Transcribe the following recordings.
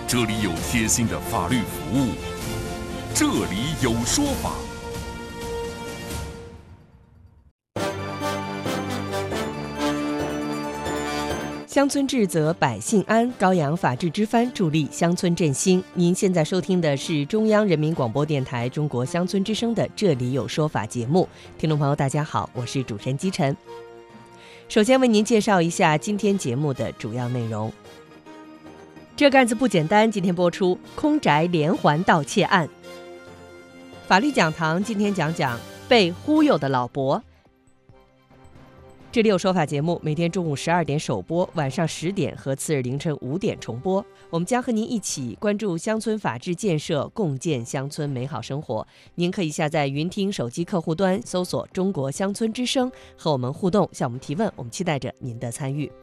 这里有贴心的法律服务，这里有说法。 乡村治则百姓安，高扬法治之帆，助力乡村振兴。您现在收听的是中央人民广播电台中国乡村之声的《这里有说法》节目。听众朋友大家好，我是主持人姬晨。首先为您介绍一下今天节目的主要内容。这个案子不简单，今天播出空宅连环盗窃案。法律讲堂今天讲讲被忽悠的老伯。这里有说法节目每天中午12点首播，晚上10点和次日凌晨5点重播。我们将和您一起关注乡村法治建设，共建乡村美好生活。您可以下载云听手机客户端，搜索中国乡村之声，和我们互动，向我们提问，我们期待着您的参与。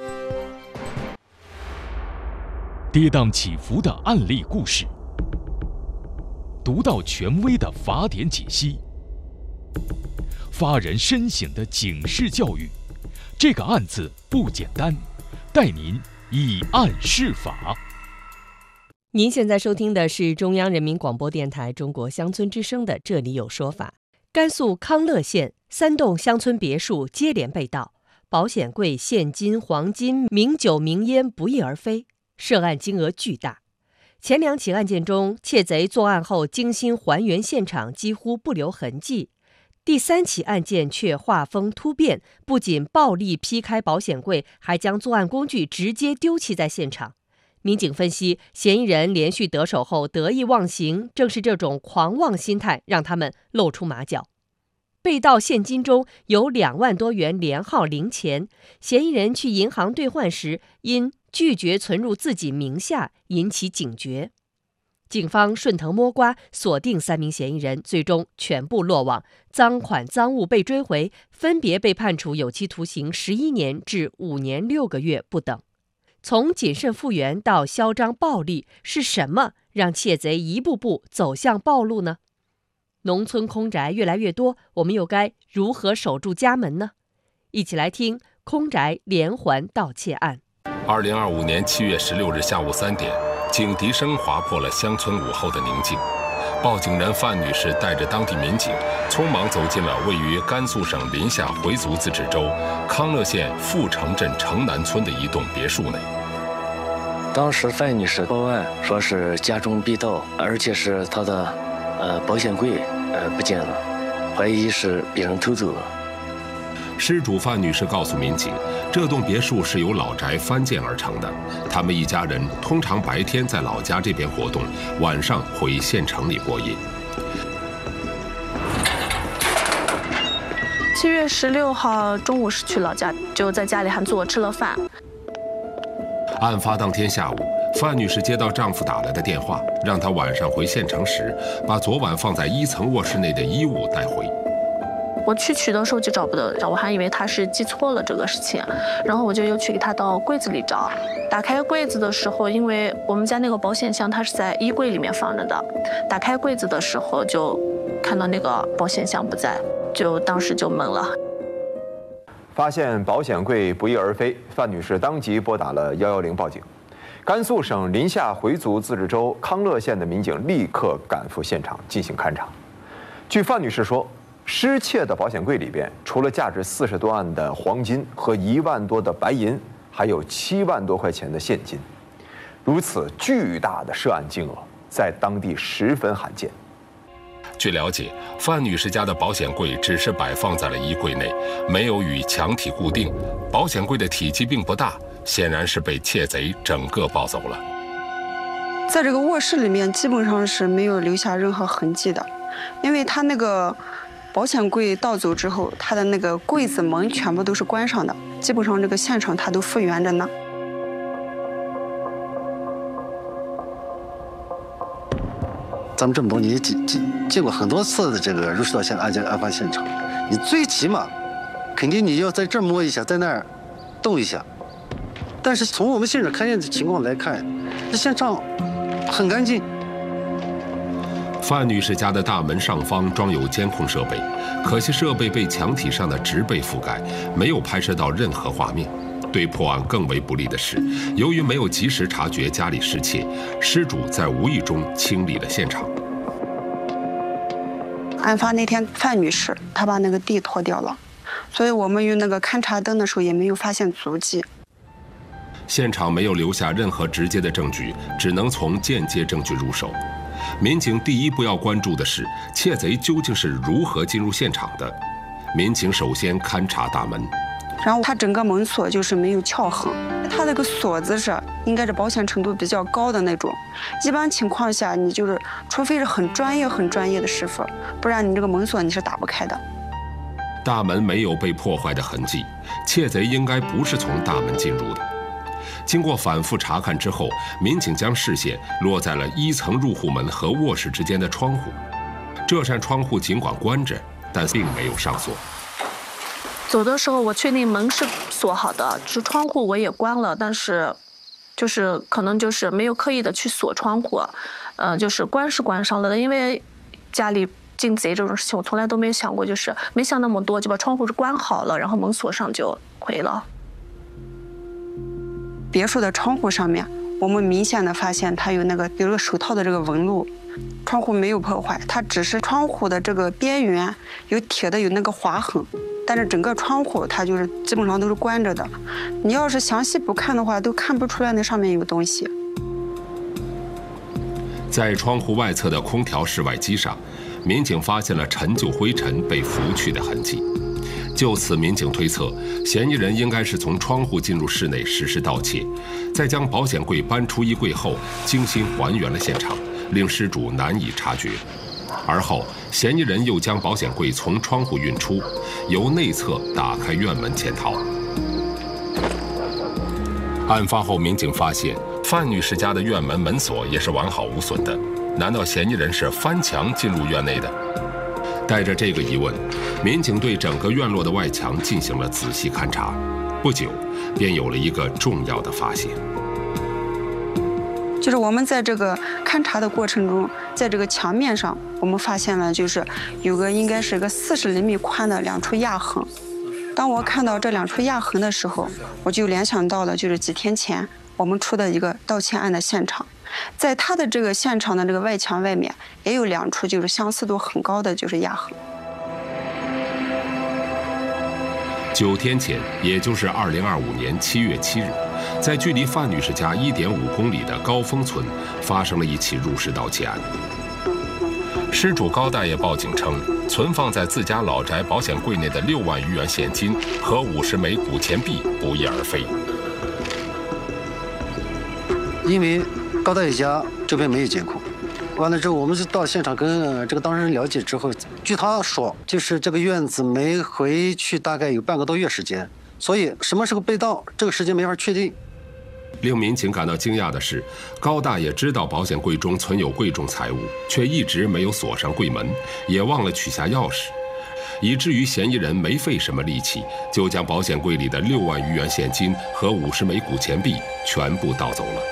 跌宕起伏的案例故事，独到权威的法典解析，发人深省的警示教育，这个案子不简单，带您以案释法。 您现在收听的是中央人民广播电台中国乡村之声的《这里有说法》。甘肃康乐县3栋乡村别墅接连被盗，保险柜、现金、黄金、名酒、名烟不翼而飞，涉案金额巨大。前2起案件中，窃贼作案后精心还原现场，几乎不留痕迹。第3起案件却画风突变，不仅暴力劈开保险柜，还将作案工具直接丢弃在现场。民警分析，嫌疑人连续得手后得意忘形，正是这种狂妄心态让他们露出马脚。被盗现金中有2万多元连号零钱，嫌疑人去银行兑换时因拒绝存入自己名下，引起警觉。警方顺藤摸瓜，锁定3名嫌疑人，最终全部落网，赃款赃物被追回，分别被判处有期徒刑11年至5年6个月不等。从谨慎复原到嚣张暴力，是什么让窃贼一步步走向暴露呢？农村空宅越来越多，我们又该如何守住家门呢？一起来听空宅连环盗窃案。 2025年7月16日下午3点，警笛声划破了乡村午后的宁静。报警人范女士带着当地民警，匆忙走进了位于甘肃省临夏回族自治州康乐县富城镇城南村的一栋别墅内。 当时范女士报案说是家中被盗，而且是她的保险柜不见了，怀疑是被人偷走了。 失主范女士告诉民警，这栋别墅是由老宅翻建而成的，他们一家人通常白天在老家这边活动，晚上回县城里过夜。 7月16号中午是去老家，就在家里还做吃了饭。 案发当天下午，范女士接到丈夫打来的电话，让她晚上回县城时，把昨晚放在1层卧室内的衣物带回。 我去取的时候就找不到，我还以为他是记错了这个事情，然后我就又去给他到柜子里找。打开柜子的时候，因为我们家那个保险箱它是在衣柜里面放着的，打开柜子的时候就看到那个保险箱不在，就当时就懵了。 发现保险柜不翼而飞，范女士当即拨打了110报警。甘肃省临夏回族自治州康乐县的民警立刻赶赴现场进行勘查。据范女士说，失窃的保险柜里边，除了价值40多万的黄金和1万多的白银，还有7万多块钱的现金。如此巨大的涉案金额，在当地十分罕见。 据了解，范女士家的保险柜只是摆放在了衣柜内，没有与墙体固定。保险柜的体积并不大，显然是被窃贼整个抱走了。 在这个卧室里面，基本上是没有留下任何痕迹的，因为他那个保险柜盗走之后，它的那个柜子门全部都是关上的，基本上这个现场它都复原着呢。 咱们这么多年见过很多次的这个入室盗窃案发现场，你最起码肯定你要在这儿摸一下，在那儿动一下。但是从我们现场看见的情况来看，这现场很干净。 范女士家的大门上方装有监控设备，可惜设备被墙体上的植被覆盖，没有拍摄到任何画面。对对破案更为不利的是，由于没有及时察觉家里失窃，失主在无意中清理了现场。 案发那天，范女士她把那个地拖掉了，所以我们用那个勘察灯的时候也没有发现足迹。 现场没有留下任何直接的证据，只能从间接证据入手。民警第一步要关注的是窃贼究竟是如何进入现场的。民警首先勘察大门， 然后它整个门锁就是没有撬痕，它那个锁子是应该是保险程度比较高的那种。一般情况下，你就是除非是很专业的师傅，不然你这个门锁你是打不开的。 大门没有被破坏的痕迹，窃贼应该不是从大门进入的。经过反复查看之后，民警将视线落在了1层入户门和卧室之间的窗户。这扇窗户尽管关着，但并没有上锁。 走的时候我确定门是锁好的，就是窗户我也关了，但是就是可能就是没有刻意的去锁窗户，就是关是关上了的，因为家里进贼这种事情我从来都没有想过，就是没想那么多，就把窗户是关好了，然后门锁上就回了。 别墅的窗户上面，我们明显的发现它有那个比如说手套的这个纹路，窗户没有破坏，它只是窗户的这个边缘有铁的有那个划痕，但是整个窗户它就是基本上都是关着的，你要是详细不看的话，都看不出来那上面有东西。 在窗户外侧的空调室外机上，民警发现了陈旧灰尘被拂去的痕迹。就此，民警推测，嫌疑人应该是从窗户进入室内实施盗窃，在将保险柜搬出衣柜后，精心还原了现场，令失主难以察觉。而后，嫌疑人又将保险柜从窗户运出，由内侧打开院门潜逃。案发后，民警发现范女士家的院门门锁也是完好无损的，难道嫌疑人是翻墙进入院内的？带着这个疑问，民警对整个院落的外墙进行了仔细勘查。不久，便有了一个重要的发现。 就是我们在这个勘察的过程中，在这个墙面上，我们发现了就是有个应该是一个40厘米宽的2处压痕。当我看到这2处压痕的时候，我就联想到了就是几天前我们出的一个盗窃案的现场。在它的这个现场的这个外墙外面也有2处就是相似度很高的就是压痕。 9天前，也就是2025年7月7日，在距离范女士家1.5公里的高峰村，发生了一起入室盗窃案。失主高大爷报警称，存放在自家老宅保险柜内的6万余元现金和50枚古钱币不翼而飞。 因为高大爷家这边没有监控，完了之后我们就到现场跟这个当事人了解之后，据他说，就是这个院子没回去大概有半个多月时间，所以什么时候被盗，这个时间没法确定。 令民警感到惊讶的是，高大爷知道保险柜中存有贵重财物，却一直没有锁上柜门，也忘了取下钥匙，以至于嫌疑人没费什么力气，就将保险柜里的6万余元现金和50枚古钱币全部盗走了。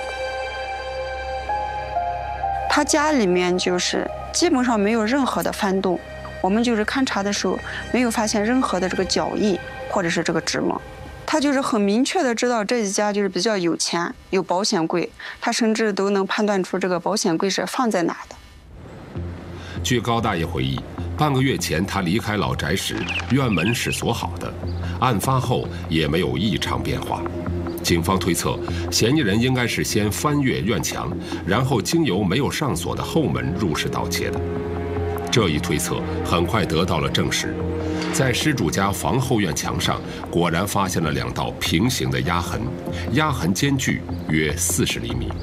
他家里面就是基本上没有任何的翻动，我们就是勘察的时候没有发现任何的这个脚印或者是这个指纹。他就是很明确的知道这一家就是比较有钱，有保险柜，他甚至都能判断出这个保险柜是放在哪的。 据高大爷回忆，半个月前他离开老宅时，院门是锁好的，案发后也没有异常变化。警方推测，嫌疑人应该是先翻越院墙，然后经由没有上锁的后门入室盗窃的。这一推测很快得到了证实，在失主家房后院墙上，果然发现了2道平行的压痕，压痕间距约40厘米。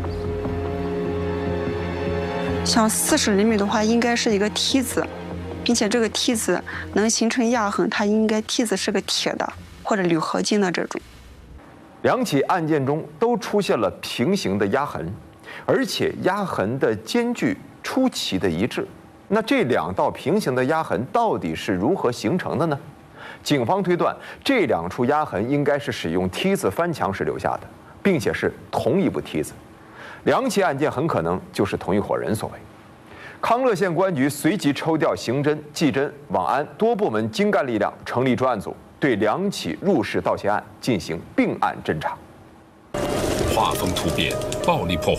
像40厘米的话，应该是一个梯子，并且这个梯子能形成压痕，它应该梯子是个铁的或者铝合金的这种。 2起案件中都出现了平行的压痕，而且压痕的间距出奇的一致。那这2道平行的压痕到底是如何形成的呢？警方推断，这2处压痕应该是使用梯子翻墙时留下的，并且是同一部梯子。2起案件很可能就是同一伙人所为。康乐县公安局随即抽调刑侦、技侦、网安多部门精干力量，成立专案组， 对2起入室盗窃案进行并案侦查。 画风突变，暴力破坏。